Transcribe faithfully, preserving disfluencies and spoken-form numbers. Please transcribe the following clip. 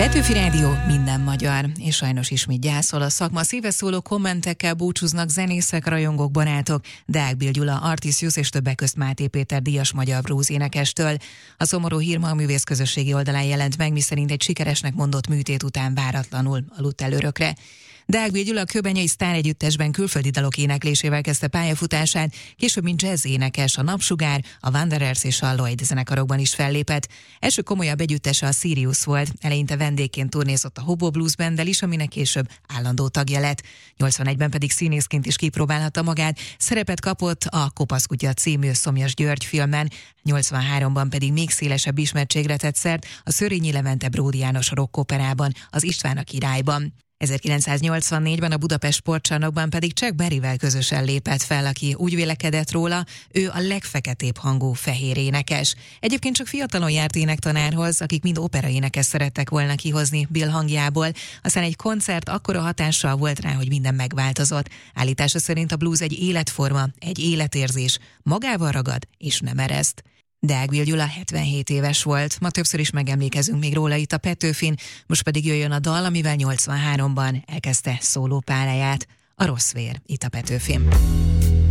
Petőfi Rádió, minden magyar, és sajnos ismét gyászol a szakma. Szíveszóló kommentekkel búcsúznak zenészek, rajongók, barátok, Deák Bill Gyula, Artisius és többek közt Máté Péter díjas magyar blues énekestől. A szomorú hír ma a művész közösségi oldalán jelent meg, miszerint egy sikeresnek mondott műtét után váratlanul aludt el örökre. Deák Bill Gyula a kőbányai sztáregyüttesben külföldi dalok éneklésével kezdte pályafutását, később mint jazz énekes a Napsugár, a Wanderers és a Lloyd zenekarokban is fellépett. Első komolyabb együttese a Sirius volt, eleinte vendégként turnézott a Hobo Blues Banddel is, aminek később állandó tagja lett. nyolcvanegyben pedig színészként is kipróbálhatta magát, szerepet kapott a Kopaszkutya című Szomjas György filmben, nyolcvanháromban pedig még szélesebb ismertségre tett szert a Szörényi Levente Bródi János rockoperában, az István a királyban. ezerkilencszáznyolcvannégyben a Budapest Sportcsarnokban pedig Chuck Berryvel közösen lépett fel, aki úgy vélekedett róla, ő a legfeketébb hangú fehér énekes. Egyébként csak fiatalon járt énektanárhoz, akik mind operaénekes szerettek volna kihozni Bill hangjából, aztán egy koncert akkora hatással volt rá, hogy minden megváltozott. Állítása szerint a blues egy életforma, egy életérzés, magával ragad és nem ereszt. Deák Bill Gyula hetvenhét éves volt, ma többször is megemlékezünk még róla itt a Petőfin, most pedig jöjjön a dal, amivel nyolcvanháromban elkezdte szólópályáját, a Rossz vér itt a Petőfin.